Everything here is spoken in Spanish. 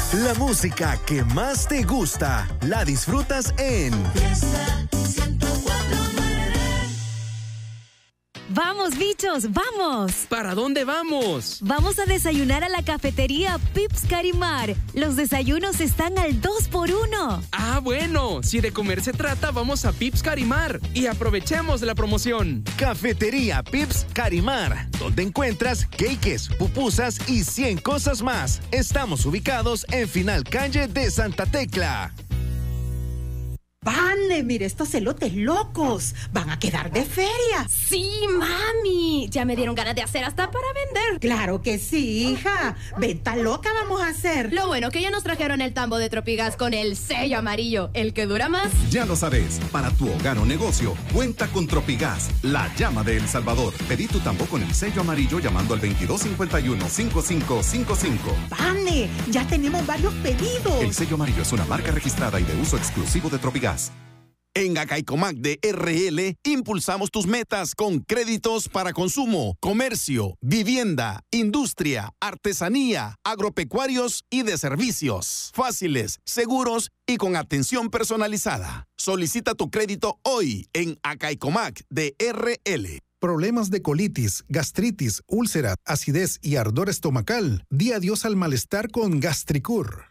La música que más te gusta, la disfrutas en Fiesta 104.9. ¡Vamos, bichos, vamos! ¿Para dónde vamos? Vamos a desayunar a la cafetería Pips Carimar. Los desayunos están al 2x1. Ah, bueno, si de comer se trata, vamos a Pips Carimar y aprovechemos la promoción. Cafetería Pips Carimar, donde encuentras cakes, pupusas y 100 cosas más. Estamos ubicados en Final Calle de Santa Tecla. ¡Vale! Mire estos elotes locos. Van a quedar de feria. Sí, mami. Ya me dieron ganas de hacer hasta para vender. Claro que sí, hija. Venta loca vamos a hacer. Lo bueno que ya nos trajeron el tambo de Tropigas con el sello amarillo, el que dura más. Ya lo sabes, para tu hogar o negocio, cuenta con Tropigas, la llama de El Salvador. Pedí tu tambo con el sello amarillo llamando al 2251-5555. ¡Vale! Ya tenemos varios pedidos. El sello amarillo es una marca registrada y de uso exclusivo de Tropigas. En Acaicomac de RL impulsamos tus metas con créditos para consumo, comercio, vivienda, industria, artesanía, agropecuarios y de servicios. Fáciles, seguros y con atención personalizada. Solicita tu crédito hoy en Acaicomac de RL. Problemas de colitis, gastritis, úlcera, acidez y ardor estomacal. Di adiós al malestar con Gastricur.